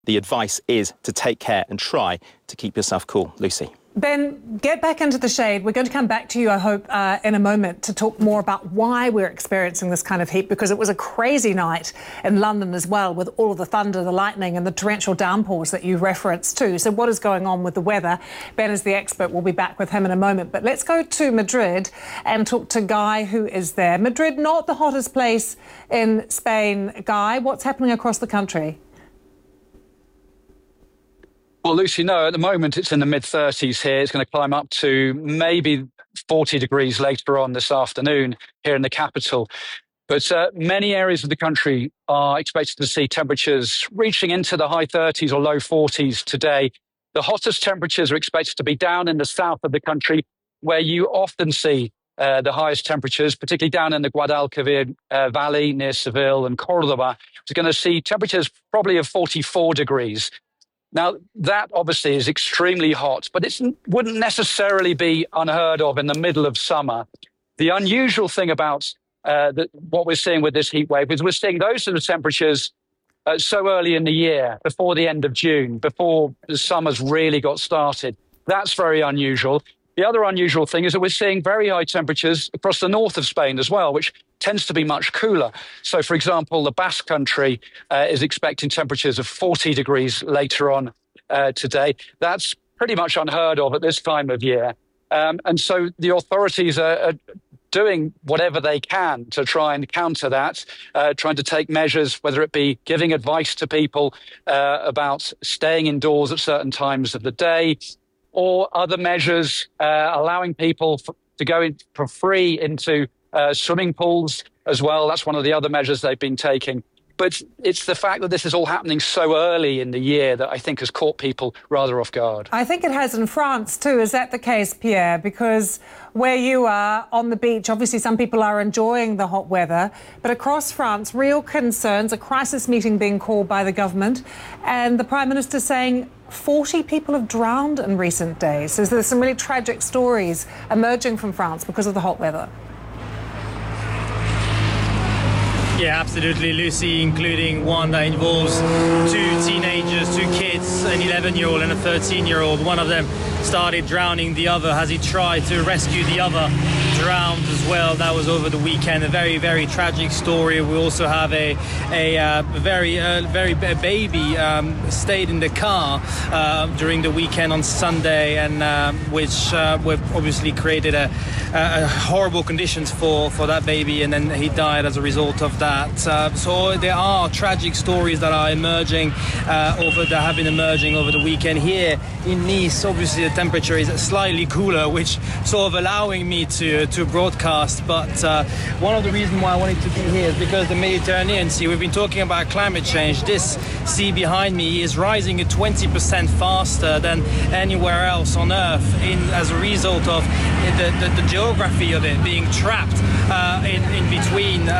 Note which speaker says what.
Speaker 1: the advice is to take care and try to keep yourself cool. Lucy.
Speaker 2: Ben, get back into the shade. We're going to come back to you, I hope, in a moment to talk more about why we're experiencing this kind of heat, because it was a crazy night in London as well, with all of the thunder, the lightning and the torrential downpours that you referenced too. So what is going on with the weather? Ben is the expert. We'll be back with him in a moment. But let's go to Madrid and talk to Guy, who is there. Madrid, not the hottest place in Spain. Guy, what's happening across the country?
Speaker 3: Well, Lucy, no, at the moment it's in the mid-30s here. It's going to climb up to maybe 40 degrees later on this afternoon here in the capital. But many areas of the country are expected to see temperatures reaching into the high 30s or low 40s today. The hottest temperatures are expected to be down in the south of the country, where you often see the highest temperatures, particularly down in the Guadalquivir Valley near Seville and Cordoba. We're going to see temperatures probably of 44 degrees. Now, that obviously is extremely hot, but it wouldn't necessarily be unheard of in the middle of summer. The unusual thing about what we're seeing with this heat wave is we're seeing those sort of temperatures so early in the year, before the end of June, before the summer's really got started. That's very unusual. The other unusual thing is that we're seeing very high temperatures across the north of Spain as well, which tends to be much cooler. So, for example, the Basque Country is expecting temperatures of 40 degrees later on today. That's pretty much unheard of at this time of year. And so the authorities are doing whatever they can to try and counter that, trying to take measures, whether it be giving advice to people about staying indoors at certain times of the day, or other measures allowing people to go in for free into swimming pools as well. That's one of the other measures they've been taking. But it's the fact that this is all happening so early in the year that I think has caught people rather off guard.
Speaker 2: I think it has in France too. Is that the case, Pierre? Because where you are on the beach, obviously some people are enjoying the hot weather, but across France, real concerns, a crisis meeting being called by the government, and the Prime Minister saying 40 people have drowned in recent days. So there's some really tragic stories emerging from France because of the hot weather.
Speaker 4: Yeah, absolutely, Lucy, including one that involves two teenagers, two kids, an 11-year-old and a 13-year-old. One of them started drowning, the other, as he tried to rescue the other, drowned as well. That was over the weekend. A very, very tragic story. We also have a baby stayed in the car during the weekend on Sunday, and which we've obviously created a horrible conditions for that baby, and then he died as a result of that. So there are tragic stories that are emerging that have been emerging over the weekend here in Nice. Obviously, the temperature is slightly cooler, which sort of allowing me to broadcast. But one of the reasons why I wanted to be here is because the Mediterranean Sea. We've been talking about climate change. This sea behind me is rising at 20% faster than anywhere else on Earth, as a result of the geography of it being trapped in between